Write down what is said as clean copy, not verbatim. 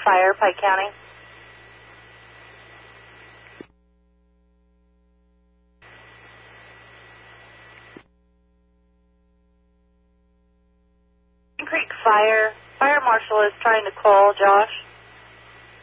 Fire, Pike County. Creek Fire. Fire Marshal is trying to call Josh.